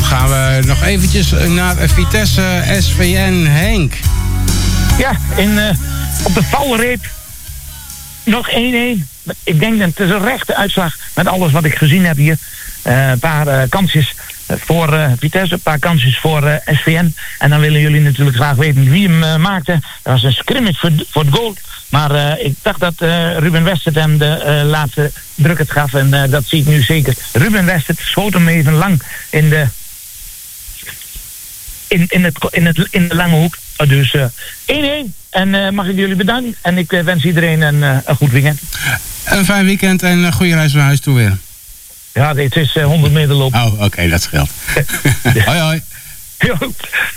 gaan we nog eventjes naar Vitesse SVN. Henk. Ja, op de valreep nog 1-1. Ik denk dat het is een rechte uitslag met alles wat ik gezien heb hier. Een paar kansjes voor Vitesse, een paar kansjes voor SVN. En dan willen jullie natuurlijk graag weten wie hem maakte. Dat was een scrimmage voor het goal. Maar ik dacht dat Ruben Westert hem de laatste druk het gaf. En dat zie ik nu zeker. Ruben Westert schoot hem even lang in de lange hoek. Dus 1-1. En mag ik jullie bedanken. En ik wens iedereen een goed weekend. Een fijn weekend en een goede reis naar huis toe weer. Ja, dit is 100 meter lopen. Oh, oké, dat scheelt. Hoi, hoi.